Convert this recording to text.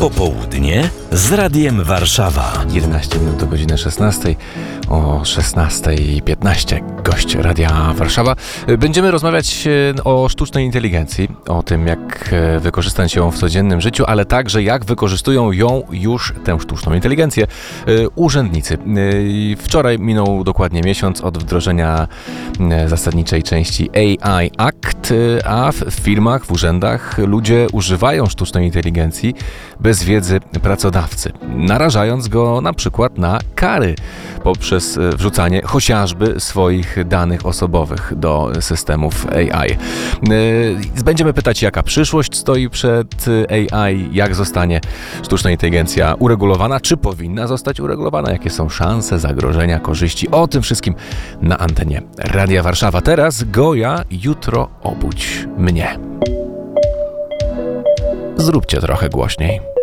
Popołudnie z Radiem Warszawa. 11 minut do godziny 16. O 16:15 gość Radia Warszawa. Będziemy rozmawiać o sztucznej inteligencji, o tym, jak wykorzystać ją w codziennym życiu, ale także jak wykorzystują ją już, tę sztuczną inteligencję, urzędnicy. Wczoraj minął dokładnie miesiąc od wdrożenia zasadniczej części AI Act, a w firmach, w urzędach ludzie używają sztucznej inteligencji bez wiedzy pracodawcy, narażając go na przykład na kary poprzez wrzucanie chociażby swoich danych osobowych do systemów AI. Będziemy pytać, jaka przyszłość stoi przed AI, jak zostanie sztuczna inteligencja uregulowana, czy powinna zostać uregulowana, jakie są szanse, zagrożenia, korzyści. O tym wszystkim na antenie Radia Warszawa. Teraz Goja, jutro obudź mnie. Zróbcie trochę głośniej.